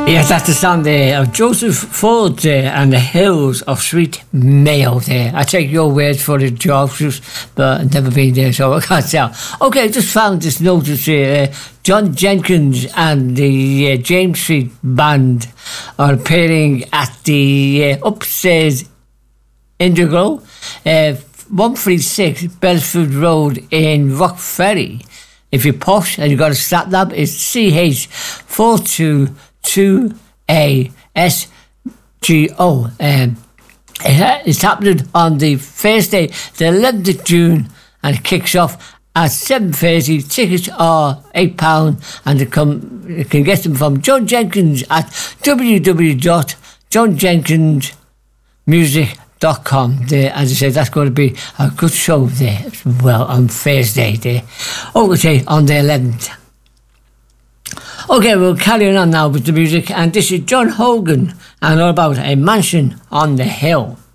Yes, that's the song there of Joseph Ford there and the Hills of Sweet Mayo there. I take your word for it, George, but I've never been there, so I can't tell. Okay, just found this notice here. John Jenkins and the James Street Band are appearing at the Upstairs Indigo, 136 Belford Road in Rock Ferry. If you're posh and you've got a stat nav, it's CH422ASGO. It's happening on the Thursday, the 11th of June, and it kicks off at 7:30. Tickets are £8, and you can get them from John Jenkins at www.johnjenkinsmusic.com. There, as I said, that's going to be a good show there. Well, on Thursday there. Okay, on the 11th. Okay, we'll carry on now with the music, and this is John Hogan and all about A Mansion on the Hill.